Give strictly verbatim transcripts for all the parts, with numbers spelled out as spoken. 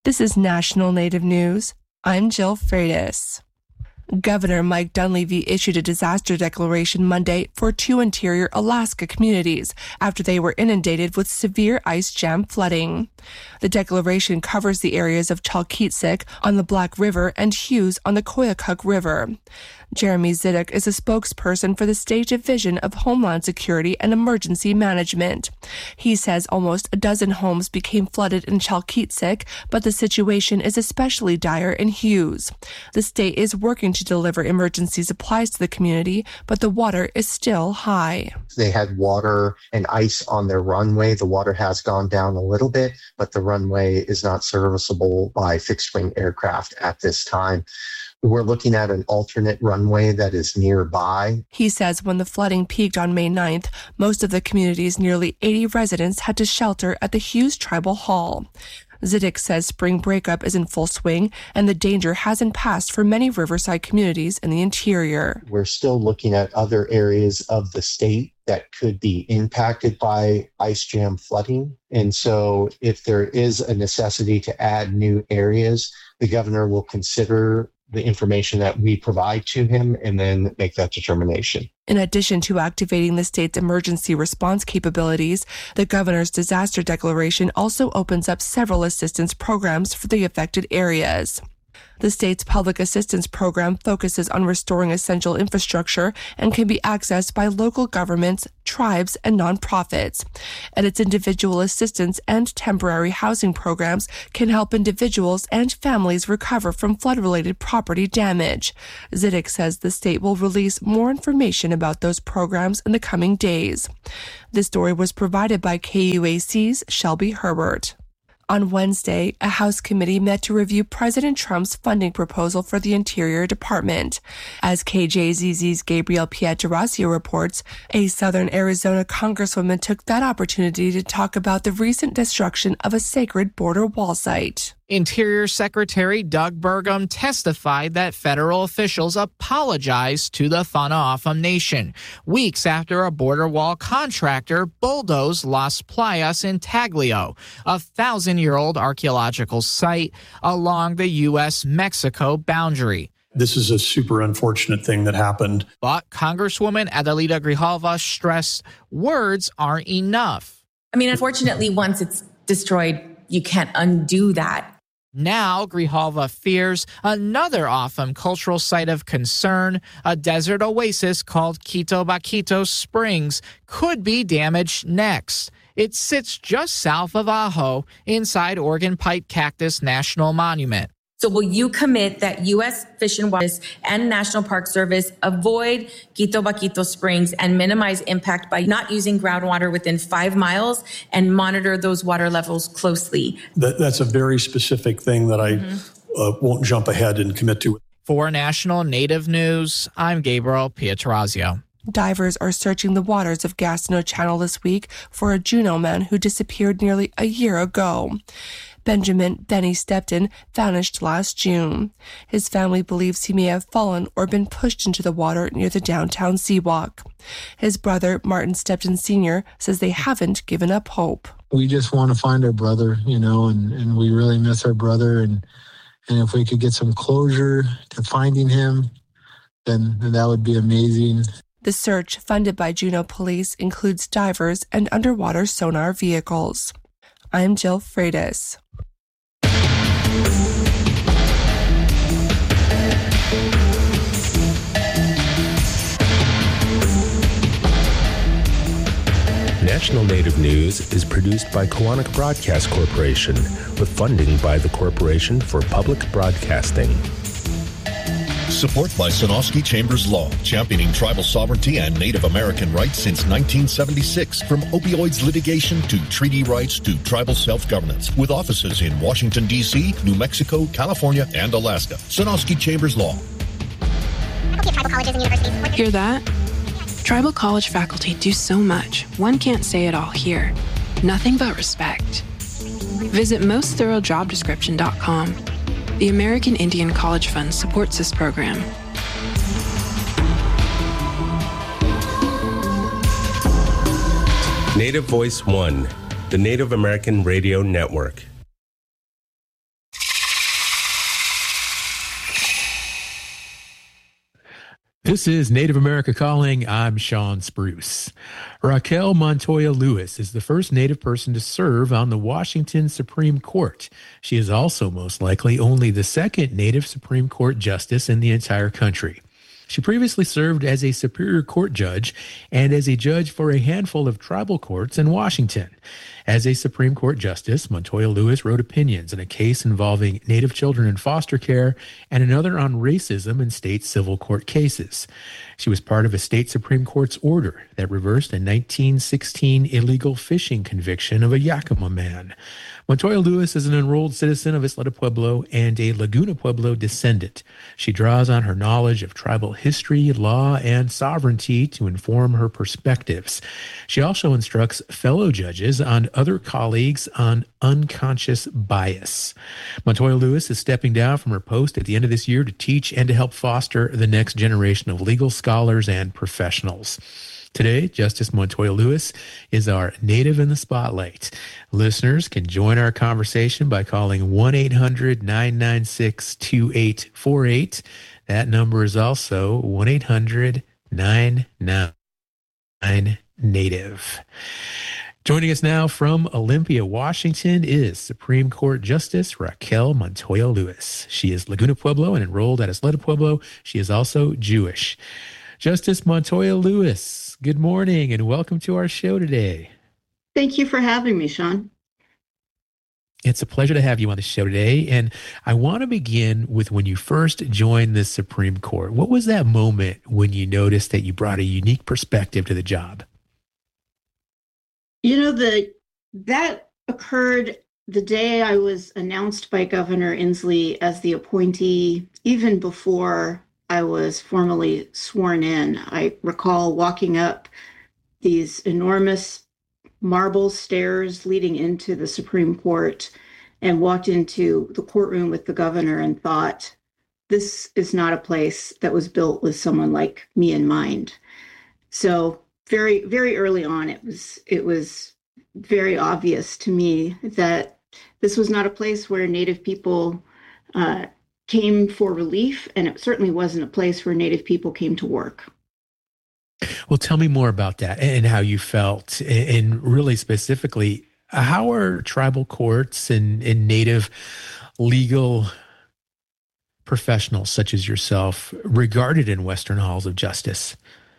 This is National Native News. I'm Jill Freitas. Governor Mike Dunleavy issued a disaster declaration Monday for two interior Alaska communities after they were inundated with severe ice jam flooding. The declaration covers the areas of Chalkitsik on the Black River and Hughes on the Koyukuk River. Jeremy Zidek is a spokesperson for the State Division of Homeland Security and Emergency Management. He says almost a dozen homes became flooded in Chalkitsik, but the situation is especially dire in Hughes. The state is working to deliver emergency supplies to the community, but the water is still high. They had water and ice on their runway. The water has gone down a little bit, but the runway is not serviceable by fixed-wing aircraft at this time. We're looking at an alternate runway that is nearby. He says when the flooding peaked on May ninth, most of the community's nearly eighty residents had to shelter at the Hughes Tribal Hall. Zidek says spring breakup is in full swing and the danger hasn't passed for many riverside communities in the interior. We're still looking at other areas of the state that could be impacted by ice jam flooding. And so if there is a necessity to add new areas, the governor will consider the information that we provide to him and then make that determination. In addition to activating the state's emergency response capabilities, the governor's disaster declaration also opens up several assistance programs for the affected areas. The state's public assistance program focuses on restoring essential infrastructure and can be accessed by local governments, tribes, and nonprofits. And its individual assistance and temporary housing programs can help individuals and families recover from flood-related property damage. Zidek says the state will release more information about those programs in the coming days. This story was provided by K U A C's Shelby Herbert. On Wednesday, a House committee met to review President Trump's funding proposal for the Interior Department. As K J Z Z's Gabriel Pietrasio reports, a Southern Arizona congresswoman took that opportunity to talk about the recent destruction of a sacred border wall site. Interior Secretary Doug Burgum testified that federal officials apologized to the Thana-Afam Nation weeks after a border wall contractor bulldozed Las Playas in Taglio, a thousand-year-old archaeological site along the U S Mexico boundary. This is a super unfortunate thing that happened. But Congresswoman Adelita Grijalva stressed words aren't enough. I mean, unfortunately, once it's destroyed, you can't undo that. Now, Grijalva fears another Afam cultural site of concern, a desert oasis called Quito Baquito Springs, could be damaged next. It sits just south of Ajo, inside Organ Pipe Cactus National Monument. So will you commit that U S Fish and Wildlife and National Park Service avoid Quito Baquito Springs and minimize impact by not using groundwater within five miles and monitor those water levels closely? That, that's a very specific thing that I mm-hmm. uh, won't jump ahead and commit to. For National Native News, I'm Gabriel Pietrasio. Divers are searching the waters of Gastineau Channel this week for a Juneau man who disappeared nearly a year ago. Benjamin Benny Stepton vanished last June. His family believes he may have fallen or been pushed into the water near the downtown Seawalk. His brother, Martin Stepton Senior, says they haven't given up hope. We just want to find our brother, you know, and, and we really miss our brother. And, and if we could get some closure to finding him, then, then that would be amazing. The search, funded by Juneau Police, includes divers and underwater sonar vehicles. I'm Jill Freitas. National Native News is produced by Koahnic Broadcast Corporation with funding by the Corporation for Public Broadcasting. Support by Sonosky Chambers Law, championing tribal sovereignty and Native American rights since nineteen seventy-six. From opioids litigation to treaty rights to tribal self-governance. With offices in Washington, D C, New Mexico, California, and Alaska. Sonosky Chambers Law. Tribal colleges and universities. Hear that? Tribal college faculty do so much. One can't say it all here. Nothing but respect. Visit most thorough job description dot com. The American Indian College Fund supports this program. Native Voice One, the Native American Radio Network. This is Native America Calling. I'm Sean Spruce. Raquel Montoya Lewis is the first Native person to serve on the Washington Supreme Court. She is also most likely only the second Native Supreme Court justice in the entire country. She previously served as a Superior Court judge and as a judge for a handful of tribal courts in Washington. As a Supreme Court justice, Montoya Lewis wrote opinions in a case involving Native children in foster care and another on racism in state civil court cases. She was part of a state Supreme Court's order that reversed a nineteen sixteen illegal fishing conviction of a Yakima man. Montoya Lewis is an enrolled citizen of Isleta Pueblo and a Laguna Pueblo descendant. She draws on her knowledge of tribal history, law, and sovereignty to inform her perspectives. She also instructs fellow judges on other colleagues on unconscious bias. Montoya Lewis is stepping down from her post at the end of this year to teach and to help foster the next generation of legal scholars and professionals. Today, Justice Montoya Lewis is our Native in the Spotlight. Listeners can join our conversation by calling one eight hundred nine nine six two eight four eight. That number is also one eight hundred nine nine nine Native. Joining us now from Olympia, Washington is Supreme Court Justice Raquel Montoya Lewis. She is Laguna Pueblo and enrolled at Isleta Pueblo. She is also Jewish. Justice Montoya Lewis, good morning and welcome to our show today. Thank you for having me, Sean. It's a pleasure to have you on the show today. And I want to begin with when you first joined the Supreme Court. What was that moment when you noticed that you brought a unique perspective to the job? You know, the that occurred the day I was announced by Governor Inslee as the appointee, even before I was formally sworn in. I recall walking up these enormous marble stairs leading into the Supreme Court and walked into the courtroom with the governor and thought, this is not a place that was built with someone like me in mind. So very, very early on, it was it was very obvious to me that this was not a place where Native people uh, came for relief, and it certainly wasn't a place where Native people came to work. Well, tell me more about that and how you felt, and really specifically, how are tribal courts and, and Native legal professionals such as yourself regarded in Western halls of justice?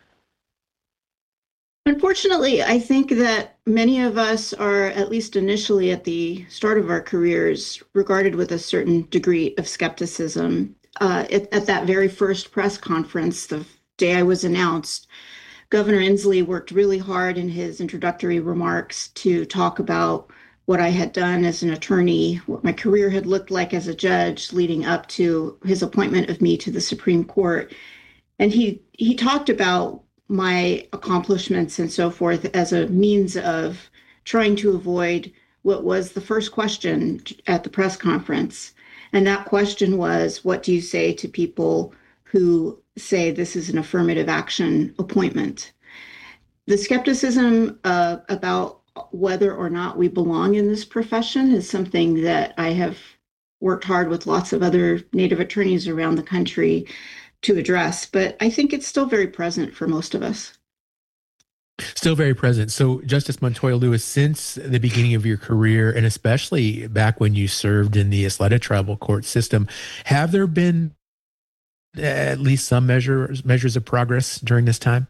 Unfortunately, I think that many of us are, at least initially at the start of our careers, regarded with a certain degree of skepticism. Uh, at, at that very first press conference, the day I was announced, Governor Inslee worked really hard in his introductory remarks to talk about what I had done as an attorney, what my career had looked like as a judge leading up to his appointment of me to the Supreme Court. And he he talked about my accomplishments and so forth as a means of trying to avoid what was the first question at the press conference. And that question was, what do you say to people who say this is an affirmative action appointment? The skepticism uh, about whether or not we belong in this profession is something that I have worked hard with lots of other Native attorneys around the country to address, but I think it's still very present for most of us. Still very present. So, Justice Montoya Lewis, since the beginning of your career, and especially back when you served in the Isleta tribal court system, have there been at least some measures measures of progress during this time?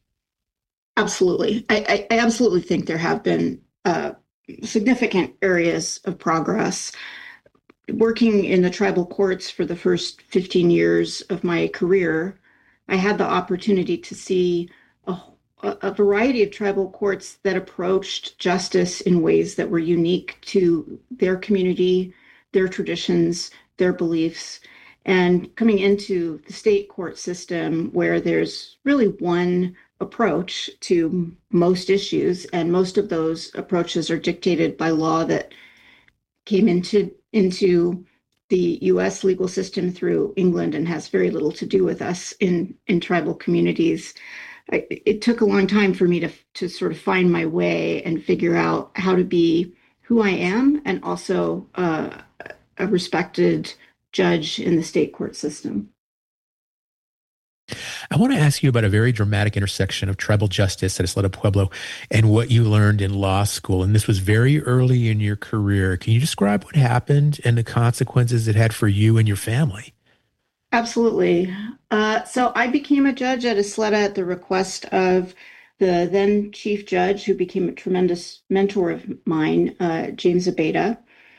Absolutely. I, I, I absolutely think there have been uh, significant areas of progress. Working in the tribal courts for the first fifteen years of my career, I had the opportunity to see a, a variety of tribal courts that approached justice in ways that were unique to their community, their traditions, their beliefs. And coming into the state court system, where there's really one approach to most issues, and most of those approaches are dictated by law that came into into the U S legal system through England and has very little to do with us in, in tribal communities. I, it took a long time for me to, to sort of find my way and figure out how to be who I am and also uh, a respected judge in the state court system. I want to ask you about a very dramatic intersection of tribal justice at Ysleta Pueblo and what you learned in law school. And this was very early in your career. Can you describe what happened and the consequences it had for you and your family? Absolutely. Uh, so I became a judge at Ysleta at the request of the then chief judge, who became a tremendous mentor of mine, uh, James Abeyta.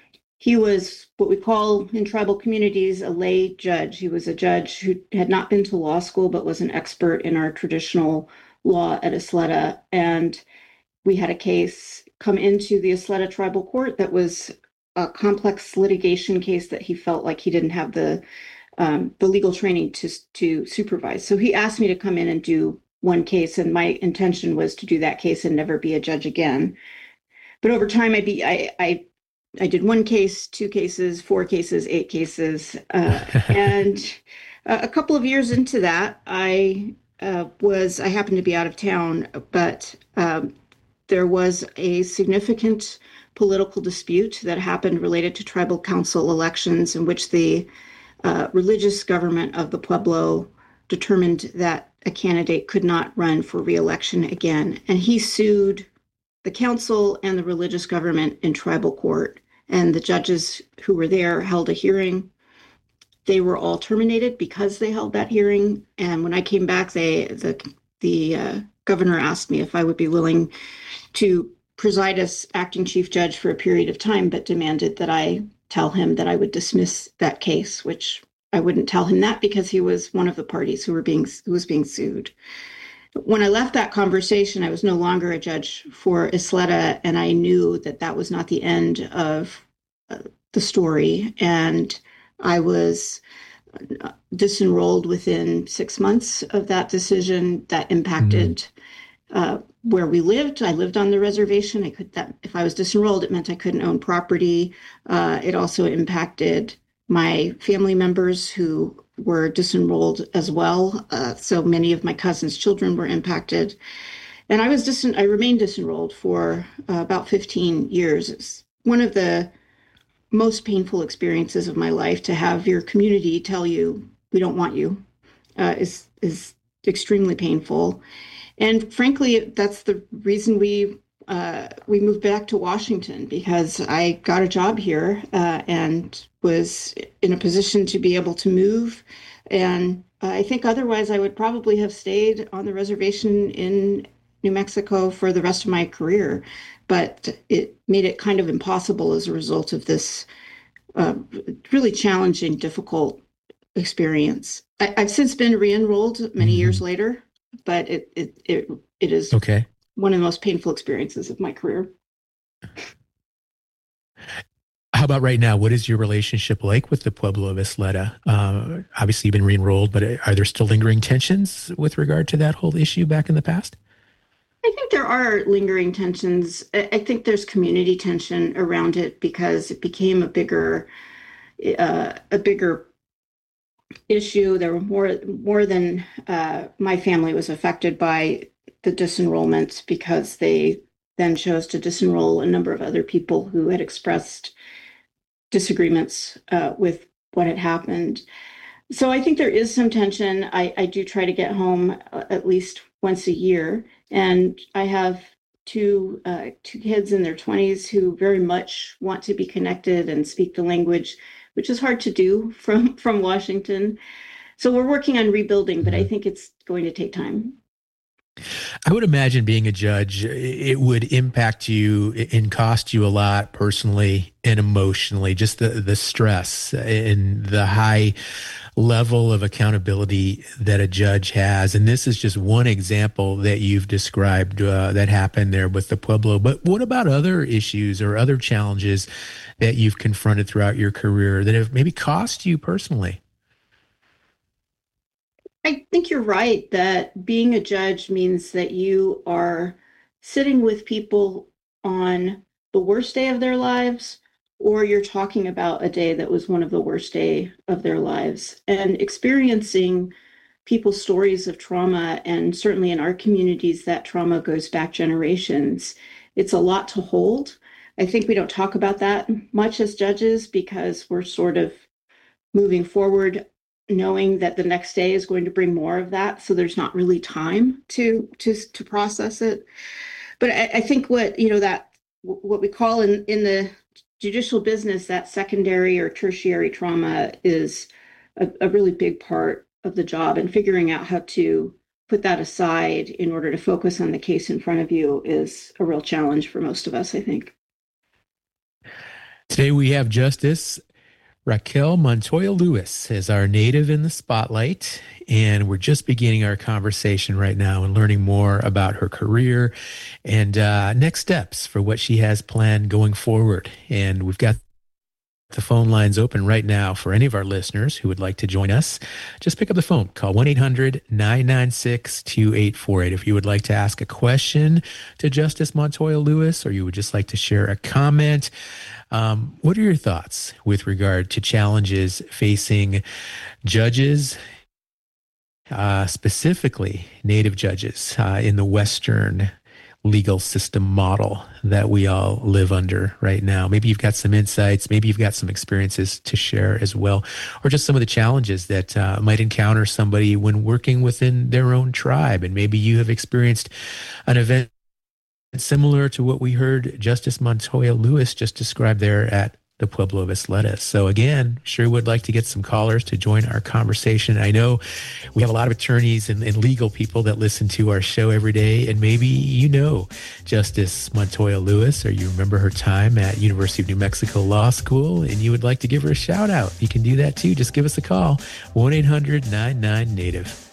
He was what we call in tribal communities a lay judge. He was a judge who had not been to law school, but was an expert in our traditional law at Ysleta. And we had a case come into the Ysleta Tribal Court that was a complex litigation case that he felt like he didn't have the um, the legal training to, to supervise. So he asked me to come in and do one case, and my intention was to do that case and never be a judge again. But over time, I be I I I did one case, two cases, four cases, eight cases. Uh, and a couple of years into that, I uh, was, I happened to be out of town, but um, there was a significant political dispute that happened related to tribal council elections in which the uh, religious government of the Pueblo determined that a candidate could not run for re-election again. And he sued the council and the religious government in tribal court, and the judges who were there held a hearing. They were all terminated because they held that hearing. And when I came back, they the the uh, governor asked me if I would be willing to preside as acting chief judge for a period of time, but demanded that I tell him that I would dismiss that case, which I wouldn't tell him that because he was one of the parties who were being who was being sued. When I left that conversation, I was no longer a judge for Ysleta, and I knew that that was not the end of uh, the story. And I was disenrolled within six months of that decision. That impacted mm-hmm. uh, where we lived. I lived on the reservation. I could that if I was disenrolled, it meant I couldn't own property. Uh, it also impacted my family members who were disenrolled as well. Uh, so many of my cousins' children were impacted. And I was dis- I remained disenrolled for uh, about fifteen years. It's one of the most painful experiences of my life to have your community tell you, we don't want you, uh, is, is extremely painful. And frankly, that's the reason we uh, we moved back to Washington, because I got a job here uh, and was in a position to be able to move. And I think otherwise I would probably have stayed on the reservation in New Mexico for the rest of my career. But it made it kind of impossible as a result of this uh, really challenging, difficult experience. I, I've since been re-enrolled many mm-hmm. years later, but it it it, it is okay. one of the most painful experiences of my career. How about right now? What is your relationship like with the Pueblo of Ysleta? Uh, obviously, you've been re-enrolled, but are there still lingering tensions with regard to that whole issue back in the past? I think there are lingering tensions. I think there's community tension around it because it became a bigger, uh, a bigger issue. There were more, more than uh, my family was affected by the disenrollment, because they then chose to disenroll a number of other people who had expressed disagreements uh, with what had happened. So I think there is some tension. I, I do try to get home uh, at least once a year. And I have two uh, two kids in their twenties who very much want to be connected and speak the language, which is hard to do from, from Washington. So we're working on rebuilding, but I think it's going to take time. I would imagine being a judge, it would impact you and cost you a lot personally and emotionally, just the, the stress and the high level of accountability that a judge has. And this is just one example that you've described uh, that happened there with the Pueblo. But what about other issues or other challenges that you've confronted throughout your career that have maybe cost you personally? I think you're right that being a judge means that you are sitting with people on the worst day of their lives, or you're talking about a day that was one of the worst day of their lives, and experiencing people's stories of trauma. And certainly in our communities, that trauma goes back generations. It's a lot to hold. I think we don't talk about that much as judges because we're sort of moving forward knowing that the next day is going to bring more of that. So there's not really time to to to process it. But I, I think what, you know, that what we call in, in the judicial business, that secondary or tertiary trauma is a, a really big part of the job, and figuring out how to put that aside in order to focus on the case in front of you is a real challenge for most of us, I think. Today we have Justice Raquel Montoya Lewis as our native in the spotlight, and we're just beginning our conversation right now and learning more about her career and uh, next steps for what she has planned going forward. And we've got the phone lines open right now for any of our listeners who would like to join us. Just pick up the phone. Call one eight hundred nine nine six two eight four eight if you would like to ask a question to Justice Montoya Lewis, or you would just like to share a comment. Um, what are your thoughts with regard to challenges facing judges, uh, specifically Native judges uh, in the Western legal system model that we all live under right now? Maybe you've got some insights, maybe you've got some experiences to share as well, or just some of the challenges that uh, might encounter somebody when working within their own tribe. And maybe you have experienced an event similar to what we heard Justice Montoya Lewis just describe there at the Pueblo of Isleta. So again, sure would like to get some callers to join our conversation. I know we have a lot of attorneys and, and legal people that listen to our show every day, and maybe you know Justice Montoya Lewis, or you remember her time at University of New Mexico Law School, and you would like to give her a shout out. You can do that too. Just give us a call, one eight hundred nine nine native.